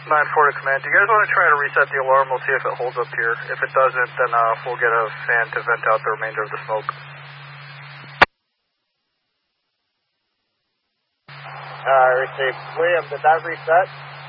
9-4 to command. Do you guys want to try to reset the alarm? We'll see if it holds up here. If it doesn't, then we'll get a fan to vent out the remainder of the smoke. Received. William, did that reset?